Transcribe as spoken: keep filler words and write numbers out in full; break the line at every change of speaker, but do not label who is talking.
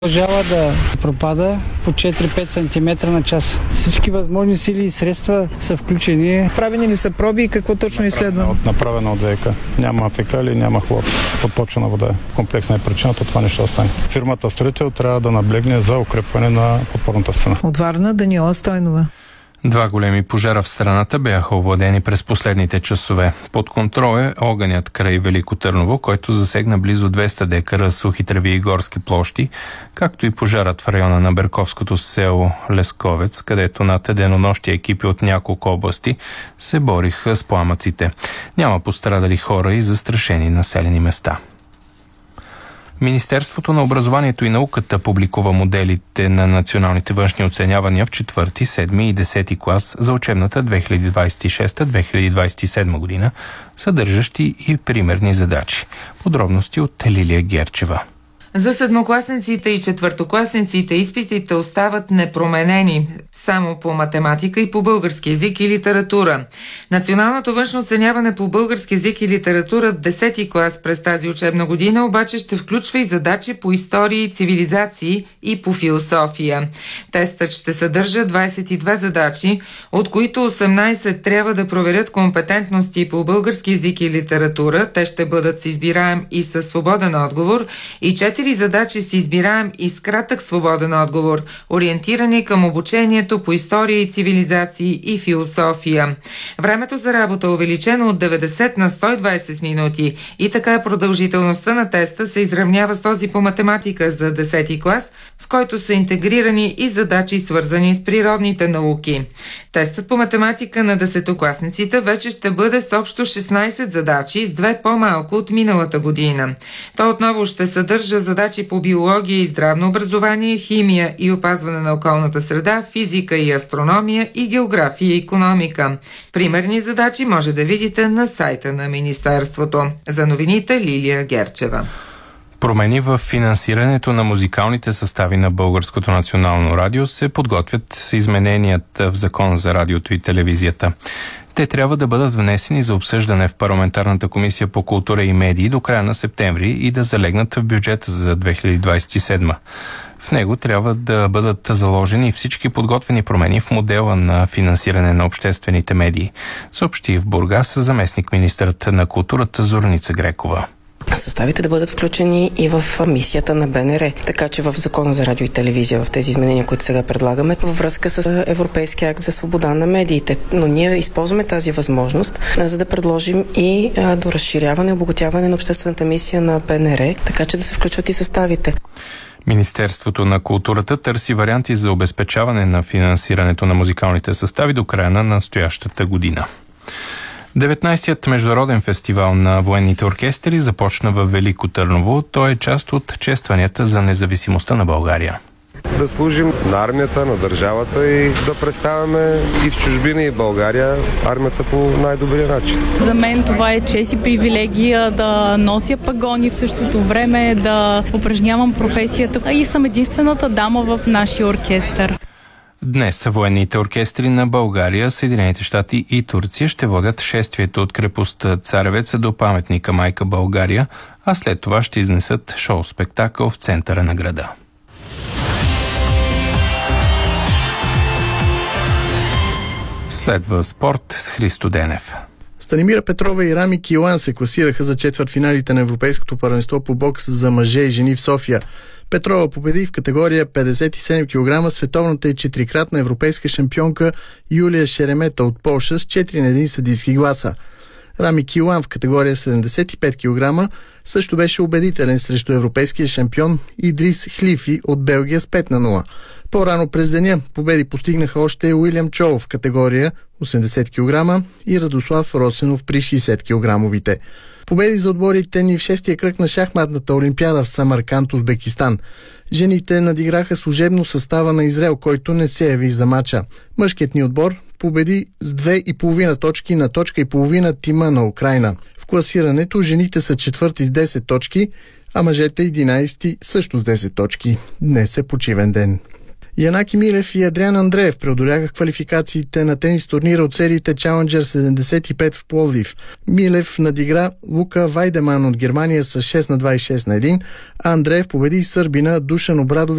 Продължава да пропада по четири-пет сантиметра на час. Всички възможни сили и средства са включени.
Правени ли са проби и какво точно изследваме?
Направено от ВИК. Няма фекали, няма хлор. Подпочвена вода. Комплексна е причината, това нещо остане. Фирмата строител трябва да наблегне за укрепване на подпорната стена.
От Варна, Даниела Стойнова.
Два големи пожара в страната бяха овладени през последните часове. Под контрол е огънят край Велико Търново, който засегна близо двеста декара сухи треви и горски площи, както и пожарът в района на Берковското село Лесковец, където над денонощи екипи от няколко области се бориха с пламъците. Няма пострадали хора и застрашени населени места. Министерството на образованието и науката публикува моделите на националните външни оценявания в четвърти, седми и десети клас за учебната две хиляди двадесет и шеста - две хиляди двадесет и седма година, съдържащи и примерни задачи. Подробности от Лилия Герчева.
За седмокласниците и четвъртокласниците изпитите остават непроменени само по математика и по български език и литература. Националното външно оценяване по български език и литература в десети клас през тази учебна година обаче ще включва и задачи по истории и цивилизации и по философия. Тестът ще съдържа двадесет и две задачи, от които осемнадесет трябва да проверят компетентности по български език и литература. Те ще бъдат с избираем и със свободен отговор, и четири задачи с избираем и с кратък свободен отговор, ориентирани към обучението по история и цивилизации и философия. Времето за работа е увеличено от деветдесет на сто и двадесет минути и така продължителността на теста се изравнява с този по математика за десети клас, в който са интегрирани и задачи свързани с природните науки. Тестът по математика на десетокласниците вече ще бъде с общо шестнадесет задачи, с две по-малко от миналата година. Той отново ще съдържа задачи по биология и здравно образование, химия и опазване на околната среда, физика и астрономия и география и икономика. Примерни задачи може да видите на сайта на Министерството. За новините Лилия Герчева.
Промени в финансирането на музикалните състави на Българското национално радио се подготвят с измененията в Закона за радиото и телевизията. Те трябва да бъдат внесени за обсъждане в Парламентарната комисия по култура и медии до края на септември и да залегнат в бюджета за две хиляди двадесет и седма. В него трябва да бъдат заложени всички подготвени промени в модела на финансиране на обществените медии, съобщи в Бургас заместник-министърът на културата Зорница Грекова.
Съставите да бъдат включени и в мисията на Б Н Р. Така че в Закона за радио и телевизия, в тези изменения, които сега предлагаме, във връзка с Европейския акт за свобода на медиите. Но ние използваме тази възможност, за да предложим и до разширяване и обогатяване на обществената мисия на Б Н Р, така че да се включват и съставите.
Министерството на културата търси варианти за обезпечаване на финансирането на музикалните състави до края на настоящата година. деветнадесетият международен фестивал на военните оркестри започна във Велико Търново. Той е част от честванията за независимостта на България.
Да служим на армията, на държавата и да представяме и в чужбина, и в България армията по най-добрия начин.
За мен това е чест и привилегия да нося пагони, в същото време да упражнявам професията и съм единствената дама в нашия оркестър.
Днес военните оркестри на България, Съединените щати и Турция ще водят шествието от крепостта Царевец до паметника Майка България, а след това ще изнесат шоу-спектакъл в центъра на града. Следва спорт с Христо Денев.
Станимира Петрова и Рами Килан се класираха за четвъртфиналите на Европейското първенство по бокс за мъже и жени в София. Петрова победи в категория петдесет и седем килограма световната и четирикратна европейска шампионка Юлия Шеремета от Полша с четири на един съдийски гласа. Рами Килан в категория седемдесет и пет килограма също беше убедителен срещу европейския шампион Идрис Хлифи от Белгия с пет на нула. По-рано през деня победи постигнаха още Уилям Чоу в категория осемдесет килограма и Радослав Росенов при шейсет килограмовите. Победи за отборите ни в шестия кръг на шахматната олимпиада в Самарканд, Узбекистан. Жените надиграха служебно състава на Израел, който не се яви за мача. Мъжкият ни отбор победи с две и половина точки на точка и половина тима на Украйна. В класирането жените са четвърти с десет точки, а мъжете единадесети също с десет точки. Днес е почивен ден. Янаки Милев и Адриан Андреев преодоляха квалификациите на тенис турнира от сериите Challenger седемдесет и пет в Пловдив. Милев надигра Лука Вайдеман от Германия с шест на два и шест на един, а Андреев победи сърбина Душан Обрадович